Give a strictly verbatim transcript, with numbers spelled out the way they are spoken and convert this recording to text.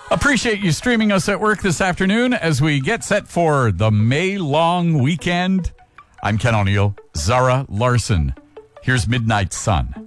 Appreciate you streaming us at work this afternoon as we get set for the May long weekend. I'm Ken O'Neill, Zara Larson. Here's Midnight Sun.